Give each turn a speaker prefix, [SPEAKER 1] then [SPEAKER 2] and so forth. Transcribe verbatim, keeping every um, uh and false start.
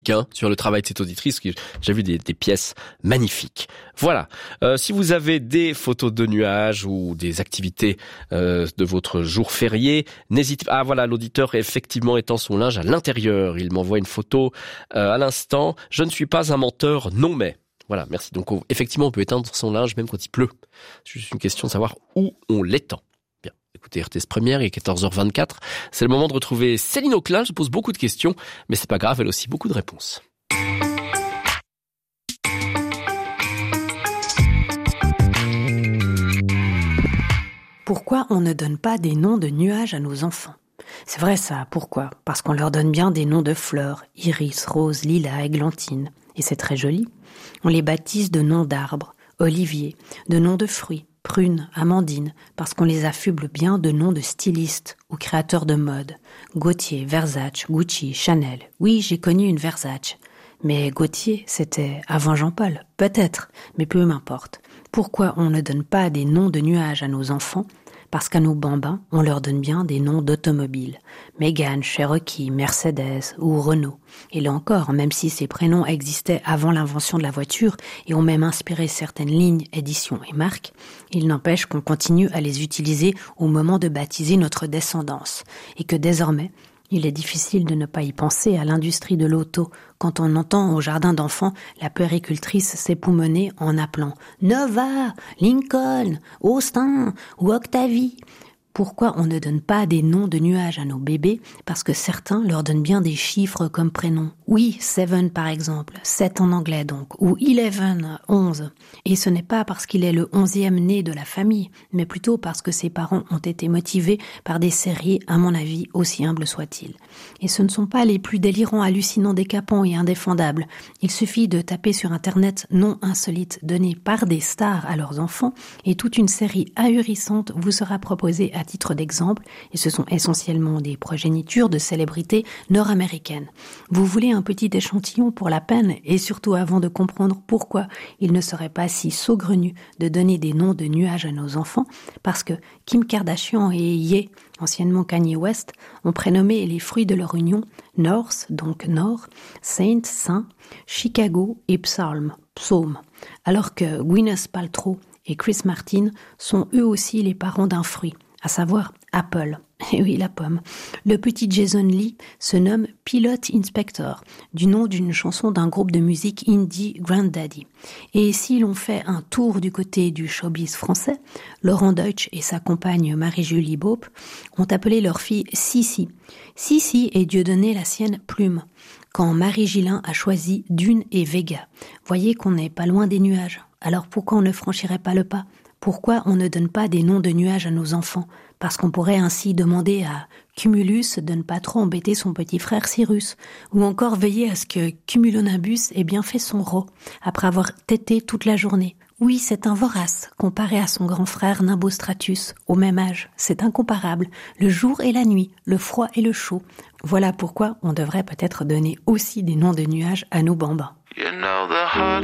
[SPEAKER 1] Hein, sur le travail de cette auditrice, qui j'ai vu des, des pièces magnifiques. Voilà. Euh, si vous avez des photos de nuages ou des activités euh, de votre jour férié, n'hésitez pas. Ah voilà, l'auditeur effectivement étend son linge à l'intérieur. Il m'envoie une photo euh, à l'instant. Je ne suis pas un menteur, non mais. Voilà, merci. Donc effectivement, on peut étendre son linge même quand il pleut. C'est juste une question de savoir où on l'étend. Bien. Écoutez, R T S Première, il est quatorze heures vingt-quatre. C'est le moment de retrouver Céline Auclin. Elle se pose beaucoup de questions, mais c'est pas grave, elle a aussi beaucoup de réponses.
[SPEAKER 2] Pourquoi on ne donne pas des noms de nuages à nos enfants ? C'est vrai ça, pourquoi ? Parce qu'on leur donne bien des noms de fleurs, iris, rose, lilas, églantine. Et c'est très joli. On les baptise de noms d'arbres, olivier, de noms de fruits, prune, amandine, parce qu'on les affuble bien de noms de stylistes ou créateurs de mode. Gautier, Versace, Gucci, Chanel. Oui, j'ai connu une Versace. Mais Gautier, c'était avant Jean-Paul. Peut-être, mais peu m'importe. Pourquoi on ne donne pas des noms de nuages à nos enfants ? Parce qu'à nos bambins, on leur donne bien des noms d'automobiles. Mégane, Cherokee, Mercedes ou Renault. Et là encore, même si ces prénoms existaient avant l'invention de la voiture et ont même inspiré certaines lignes, éditions et marques, il n'empêche qu'on continue à les utiliser au moment de baptiser notre descendance. Et que désormais, il est difficile de ne pas y penser à l'industrie de l'auto quand on entend au jardin d'enfants la puéricultrice s'époumoner en appelant Nova, Lincoln, Austin ou Octavie. Pourquoi on ne donne pas des noms de nuages à nos bébés ? Parce que certains leur donnent bien des chiffres comme prénom. Oui, seven par exemple, sept en anglais donc, ou eleven, onze. Et ce n'est pas parce qu'il est le onzième né de la famille, mais plutôt parce que ses parents ont été motivés par des séries, à mon avis, aussi humbles soient-ils. Et ce ne sont pas les plus délirants, hallucinants, décapants et indéfendables. Il suffit de taper sur Internet noms insolites donnés par des stars à leurs enfants, et toute une série ahurissante vous sera proposée à titre d'exemple, et ce sont essentiellement des progénitures de célébrités nord-américaines. Vous voulez un petit échantillon pour la peine, et surtout avant de comprendre pourquoi il ne serait pas si saugrenu de donner des noms de nuages à nos enfants, parce que Kim Kardashian et Ye, anciennement Kanye West, ont prénommé les fruits de leur union North, donc Nord, Saint, Saint, Chicago et Psalm, Psaume, alors que Gwyneth Paltrow et Chris Martin sont eux aussi les parents d'un fruit, à savoir Apple. Et oui, la pomme. Le petit Jason Lee se nomme Pilot Inspector, du nom d'une chanson d'un groupe de musique indie Granddaddy. Et si l'on fait un tour du côté du showbiz français, Laurent Deutsch et sa compagne Marie-Julie Beaup ont appelé leur fille Sissi. Sissi est Dieudonné la sienne Plume, quand Marie Gillin a choisi Dune et Vega. Voyez qu'on n'est pas loin des nuages. Alors pourquoi on ne franchirait pas le pas ? Pourquoi on ne donne pas des noms de nuages à nos enfants ? Parce qu'on pourrait ainsi demander à Cumulus de ne pas trop embêter son petit frère Cyrus, ou encore veiller à ce que Cumulonimbus ait bien fait son rot, après avoir tété toute la journée. Oui, c'est un vorace, comparé à son grand frère Nimbostratus, au même âge. C'est incomparable, le jour et la nuit, le froid et le chaud. Voilà pourquoi on devrait peut-être donner aussi des noms de nuages à nos bambins. You know